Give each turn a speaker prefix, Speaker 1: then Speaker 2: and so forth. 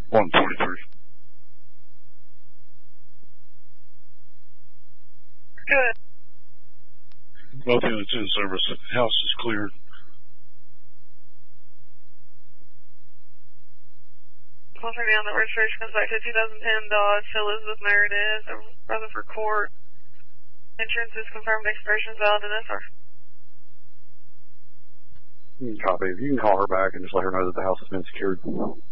Speaker 1: 143.
Speaker 2: Good.
Speaker 1: Both units in service. House is cleared.
Speaker 2: Confirming on the registration comes back to 2010 Dodge to Elizabeth Meredith of Rutherford Court. Insurance is confirmed, expiration is valid, and SR.
Speaker 3: Copy. You can call her back and just let her know that the house has been secured.